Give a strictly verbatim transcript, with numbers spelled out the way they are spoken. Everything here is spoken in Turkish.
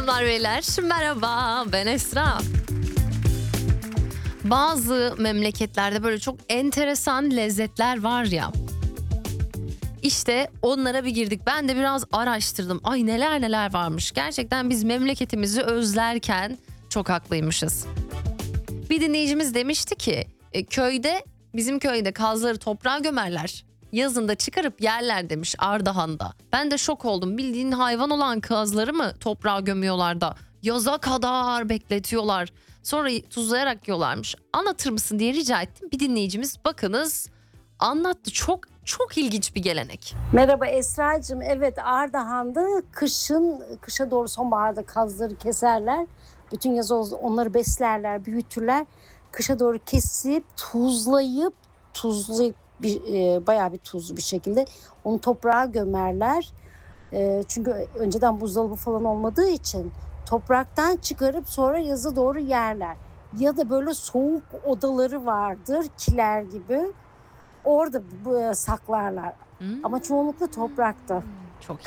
Hanımlar beyler merhaba, ben Esra. Bazı memleketlerde böyle çok enteresan lezzetler var ya. İşte onlara bir girdik. Ben de biraz araştırdım. Ay neler neler varmış. Gerçekten biz memleketimizi özlerken çok haklıymışız. Bir dinleyicimiz demişti ki e, köyde bizim köyde kazları toprağa gömerler. Yazında çıkarıp yerler demiş Ardahan'da. Ben de şok oldum. Bildiğin hayvan olan kazları mı toprağa gömüyorlar da yaza kadar bekletiyorlar. Sonra tuzlayarak yiyorlarmış. Anlatır mısın diye rica ettim. Bir dinleyicimiz bakınız anlattı. Çok çok ilginç bir gelenek. Merhaba Esra'cığım. Evet, Ardahan'da kışın, kışa doğru sonbaharda kazları keserler. Bütün yaz onları beslerler, büyütürler. Kışa doğru kesip, tuzlayıp, tuzlayıp bir, e, bayağı bir tuzlu bir şekilde onu toprağa gömerler. E, çünkü önceden buzdolabı falan olmadığı için topraktan çıkarıp sonra yaza doğru yerler. Ya da böyle soğuk odaları vardır, kiler gibi. Orada bu- saklarlar. Hmm. Ama çoğunlukla toprakta. Çok